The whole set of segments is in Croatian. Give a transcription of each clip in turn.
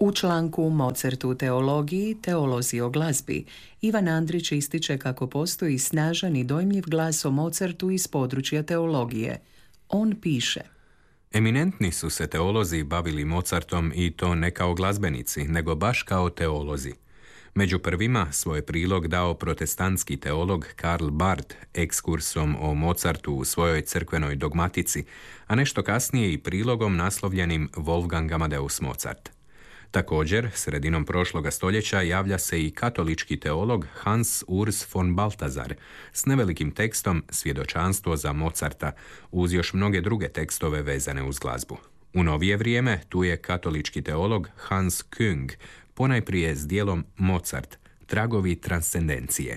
U članku Mozart u teologiji, teolozi o glazbi, Ivan Andrić ističe kako postoji snažan i dojmljiv glas o Mozartu iz područja teologije. On piše: Eminentni su se teolozi bavili Mozartom i to ne kao glazbenici, nego baš kao teolozi. Među prvima svoj prilog dao protestantski teolog Karl Barth ekskursom o Mozartu u svojoj crkvenoj dogmatici, a nešto kasnije i prilogom naslovljenim Wolfgang Amadeus Mozart. Također, sredinom prošloga stoljeća javlja se i katolički teolog Hans Urs von Balthasar s nevelikim tekstom Svjedočanstvo za Mozarta, uz još mnoge druge tekstove vezane uz glazbu. U novije vrijeme tu je katolički teolog Hans Küng, ponajprije s dijelom Mozart, tragovi transcendencije.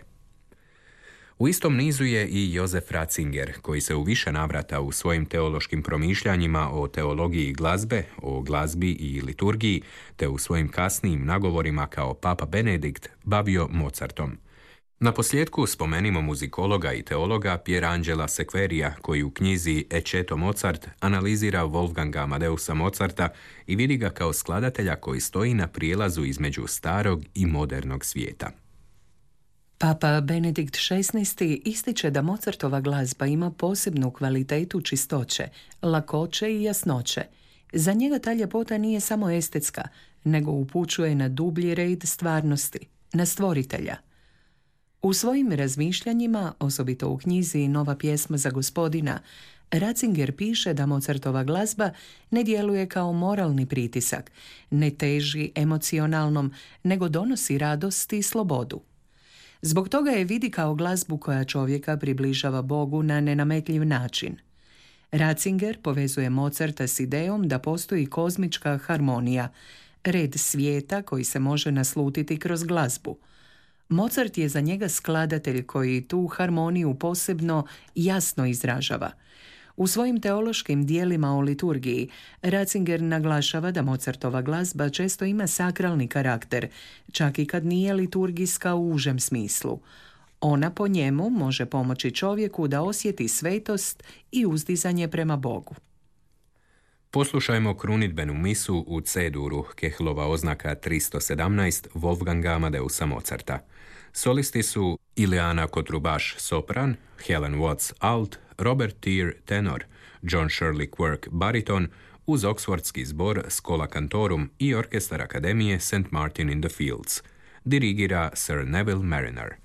U istom nizu je i Josef Ratzinger, koji se u više navrata u svojim teološkim promišljanjima o teologiji glazbe, o glazbi i liturgiji, te u svojim kasnijim nagovorima kao Papa Benedikt bavio Mozartom. Naposljetku spomenimo muzikologa i teologa Pierangela Sequeria, koji u knjizi Ecceto Mozart analizira Wolfganga Amadeusa Mozarta i vidi ga kao skladatelja koji stoji na prijelazu između starog i modernog svijeta. Papa Benedikt XVI. Ističe da Mozartova glazba ima posebnu kvalitetu čistoće, lakoće i jasnoće. Za njega ta ljepota nije samo estetska, nego upućuje na dublji red stvarnosti, na stvoritelja. U svojim razmišljanjima, osobito u knjizi Nova pjesma za gospodina, Ratzinger piše da Mozartova glazba ne djeluje kao moralni pritisak, ne teži emocionalnom, nego donosi radost i slobodu. Zbog toga je vidi kao glazbu koja čovjeka približava Bogu na nenametljiv način. Ratzinger povezuje Mozarta s idejom da postoji kozmička harmonija, red svijeta koji se može naslutiti kroz glazbu. Mozart je za njega skladatelj koji tu harmoniju posebno jasno izražava. U svojim teološkim dijelima o liturgiji, Ratzinger naglašava da Mozartova glazba često ima sakralni karakter, čak i kad nije liturgijska u užem smislu. Ona po njemu može pomoći čovjeku da osjeti svetost i uzdizanje prema Bogu. Poslušajmo krunidbenu misu u C-duru, Kehlova oznaka 317 Wolfganga Amadeusa Mozarta. Solisti su Ileana Kotrubaš sopran, Helen Watts alt, Robert Tear tenor, John Shirley Quirk bariton, uz Oksfordski zbor Schola Cantorum i orkestar Akademije St. Martin in the Fields. Dirigira Sir Neville Mariner.